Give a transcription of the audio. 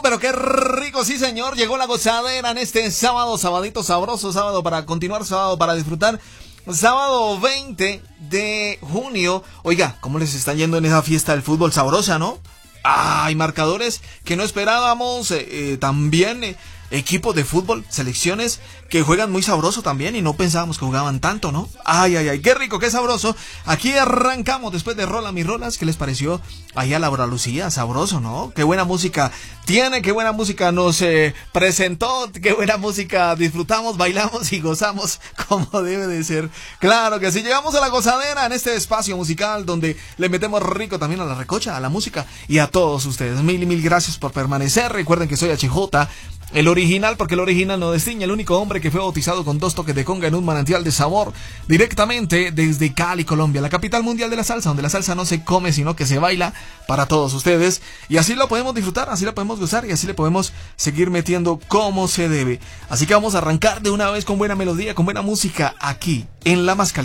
pero qué rico, sí señor. Llegó la gozadera en este sábado, sabadito sabroso, sábado para continuar, sábado para disfrutar. Sábado 20 de junio. Oiga, ¿cómo les están yendo en esa fiesta del fútbol sabrosa, no? Hay marcadores que no esperábamos. También equipos de fútbol, selecciones que juegan muy sabroso también y no pensábamos que jugaban tanto, ¿no? Ay, qué rico, qué sabroso. Aquí arrancamos después de Rola Mis Rolas. ¿Qué les pareció? Ahí a Laura Lucía, sabroso, ¿no? Qué buena música tiene, qué buena música nos presentó, qué buena música disfrutamos, bailamos y gozamos como debe de ser. Claro que sí, llegamos a la gozadera en este espacio musical donde le metemos rico también a la recocha, a la música y a todos ustedes. Mil y mil gracias por permanecer. Recuerden que soy HJ, el original, porque el original no destiña, el único hombre que fue bautizado con 2 toques de conga en un manantial de sabor, directamente desde Cali, Colombia, la capital mundial de la salsa, donde la salsa no se come sino que se baila para todos ustedes, y así lo podemos disfrutar, así lo podemos gozar y así le podemos seguir metiendo como se debe. Así que vamos a arrancar de una vez con buena melodía, con buena música aquí en La Más Caliente.